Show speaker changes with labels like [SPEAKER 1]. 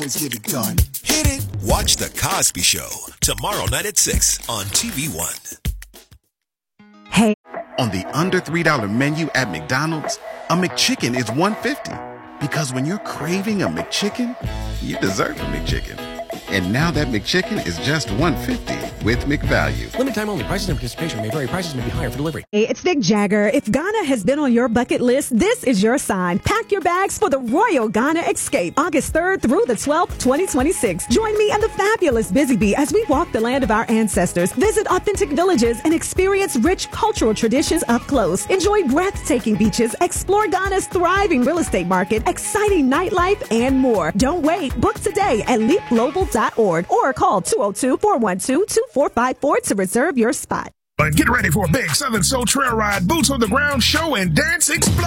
[SPEAKER 1] Let's get it done.
[SPEAKER 2] Hit it. Watch The Cosby Show tomorrow night at 6 on TV One.
[SPEAKER 3] Hey.
[SPEAKER 4] On the under $3 menu at McDonald's, a McChicken is $1.50. Because when you're craving a McChicken, you deserve a McChicken. And now that McChicken is just $1.50 with McValue.
[SPEAKER 5] Limited time only. Prices and participation may vary. Prices may be higher for delivery.
[SPEAKER 3] Hey, it's Nick Jagger. If Ghana has been on your bucket list, this is your sign. Pack your bags for the Royal Ghana Escape, August 3rd through the 12th, 2026. Join me and the fabulous Busy Bee as we walk the land of our ancestors, visit authentic villages, and experience rich cultural traditions up close. Enjoy breathtaking beaches, explore Ghana's thriving real estate market, exciting nightlife, and more. Don't wait. Book today at leapglobal.org or call 202-412-2454 to reserve your spot.
[SPEAKER 6] Get ready for a big Southern Soul Trail Ride, Boots on the Ground show and dance explosion.